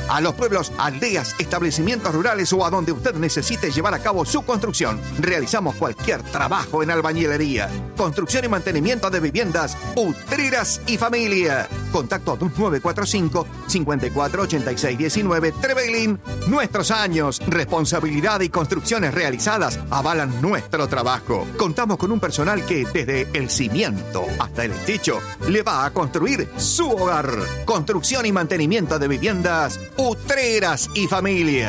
a los pueblos, aldeas, establecimientos rurales o a donde usted necesite llevar a cabo su construcción. Realizamos cualquier trabajo en albañilería, construcción y mantenimiento de viviendas, Utreras y familia. Contacto 2945-548619 Trevelin. Nuestros años, responsabilidad y construcciones realizadas avalan nuestro trabajo. Contamos con un personal que desde el cimiento hasta el techo le va a construir su hogar. Construcción y mantenimiento de viviendas, Utreras y familia.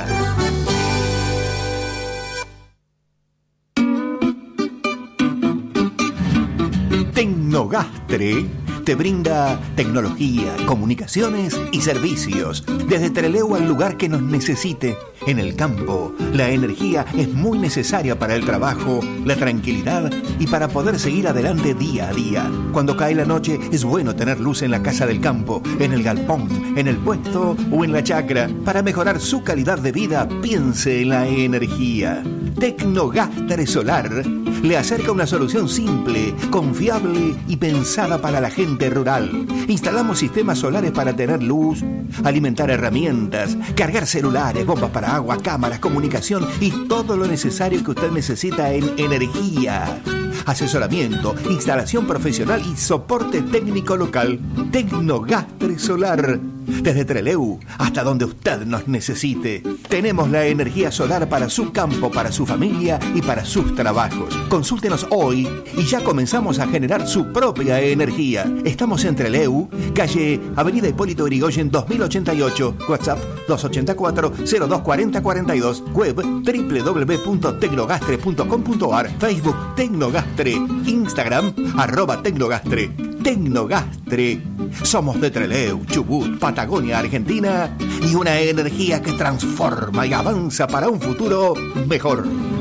Tecnogastre te brinda tecnología, comunicaciones y servicios. Desde Trelew al lugar que nos necesite. En el campo, la energía es muy necesaria para el trabajo, la tranquilidad y para poder seguir adelante día a día. Cuando cae la noche, es bueno tener luz en la casa del campo, en el galpón, en el puesto o en la chacra. Para mejorar su calidad de vida, piense en la energía. Tecnogastre Solar le acerca una solución simple, confiable y pensada para la gente rural. Instalamos sistemas solares para tener luz, alimentar herramientas, cargar celulares, bombas para agua, cámaras, comunicación y todo lo necesario que usted necesita en energía. Asesoramiento, instalación profesional y soporte técnico local. Tecnogastre Solar. Desde Trelew hasta donde usted nos necesite. Tenemos la energía solar para su campo, para su familia y para sus trabajos. Consúltenos hoy y ya comenzamos a generar su propia energía. Estamos en Trelew, calle Avenida Hipólito Yrigoyen 2088, WhatsApp 284-024042, web www.tecnogastre.com.ar, Facebook Tecnogastre, Instagram @Tecnogastre. Tecnogastre. Somos de Trelew, Chubut, Patagonia, Argentina y una energía que transforma y avanza para un futuro mejor.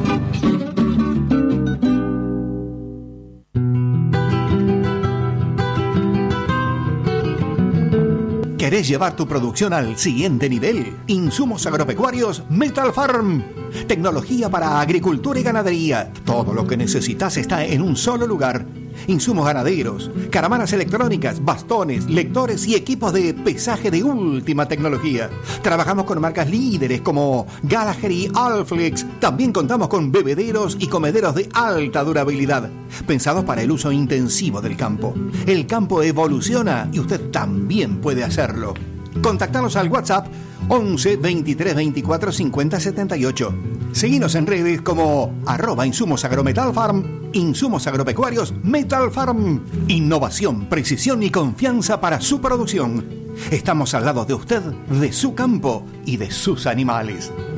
¿Querés llevar tu producción al siguiente nivel? Insumos agropecuarios Metal Farm. Tecnología para agricultura y ganadería. Todo lo que necesitas está en un solo lugar. Insumos ganaderos, caravanas electrónicas, bastones, lectores y equipos de pesaje de última tecnología. Trabajamos con marcas líderes como Gallagher y Alflex. También contamos con bebederos y comederos de alta durabilidad, pensados para el uso intensivo del campo. El campo evoluciona y usted también puede hacerlo. Contactanos al WhatsApp 11 23 24 50 78. Seguinos en redes como @InsumosAgroMetalFarm, Insumos Agropecuarios Metal Farm. Innovación, precisión y confianza para su producción. Estamos al lado de usted, de su campo y de sus animales.